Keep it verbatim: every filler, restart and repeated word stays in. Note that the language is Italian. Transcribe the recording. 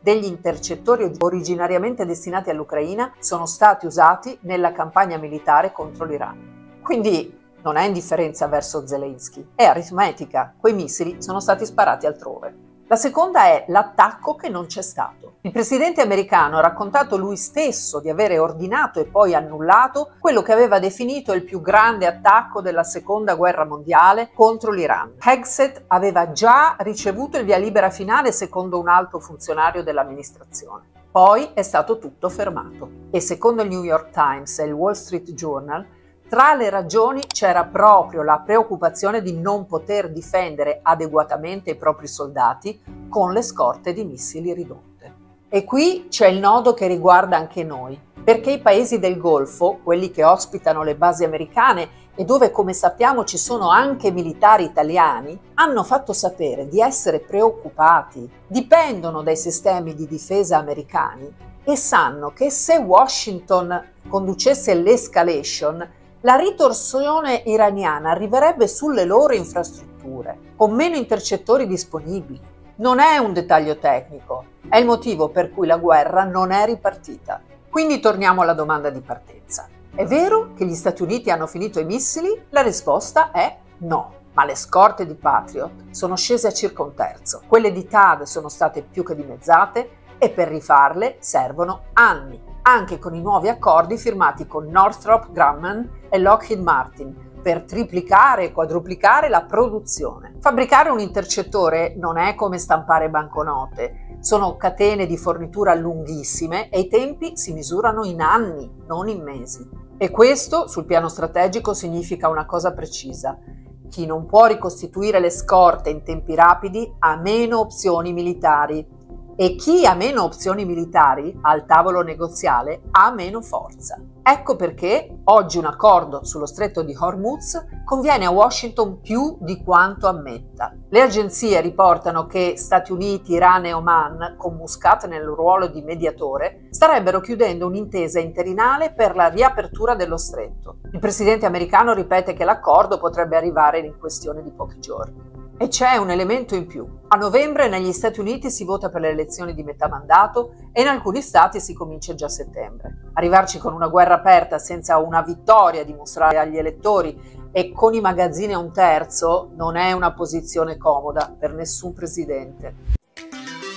degli intercettori originariamente destinati all'Ucraina sono stati usati nella campagna militare contro l'Iran. Quindi non è indifferenza verso Zelensky, è aritmetica, quei missili sono stati sparati altrove. La seconda è l'attacco che non c'è stato. Il presidente americano ha raccontato lui stesso di avere ordinato e poi annullato quello che aveva definito il più grande attacco della seconda guerra mondiale contro l'Iran. Hegseth aveva già ricevuto il via libera finale secondo un alto funzionario dell'amministrazione. Poi è stato tutto fermato e secondo il New York Times e il Wall Street Journal tra le ragioni c'era proprio la preoccupazione di non poter difendere adeguatamente i propri soldati con le scorte di missili ridotte. E qui c'è il nodo che riguarda anche noi, perché i paesi del Golfo, quelli che ospitano le basi americane e dove, come sappiamo, ci sono anche militari italiani, hanno fatto sapere di essere preoccupati, dipendono dai sistemi di difesa americani e sanno che se Washington conducesse l'escalation, la ritorsione iraniana arriverebbe sulle loro infrastrutture, con meno intercettori disponibili. Non è un dettaglio tecnico, è il motivo per cui la guerra non è ripartita. Quindi torniamo alla domanda di partenza. È vero che gli Stati Uniti hanno finito i missili? La risposta è no. Ma le scorte di Patriot sono scese a circa un terzo. Quelle di T A D sono state più che dimezzate e per rifarle servono anni, anche con i nuovi accordi firmati con Northrop Grumman e Lockheed Martin per triplicare e quadruplicare la produzione. Fabbricare un intercettore non è come stampare banconote, sono catene di fornitura lunghissime e i tempi si misurano in anni, non in mesi. E questo sul piano strategico significa una cosa precisa: chi non può ricostituire le scorte in tempi rapidi ha meno opzioni militari. E chi ha meno opzioni militari al tavolo negoziale ha meno forza. Ecco perché oggi un accordo sullo stretto di Hormuz conviene a Washington più di quanto ammetta. Le agenzie riportano che Stati Uniti, Iran e Oman, con Muscat nel ruolo di mediatore, starebbero chiudendo un'intesa interinale per la riapertura dello stretto. Il presidente americano ripete che l'accordo potrebbe arrivare in questione di pochi giorni. E c'è un elemento in più. A novembre negli Stati Uniti si vota per le elezioni di metà mandato e in alcuni stati si comincia già a settembre. Arrivarci con una guerra aperta senza una vittoria da mostrare agli elettori e con i magazzini a un terzo non è una posizione comoda per nessun presidente.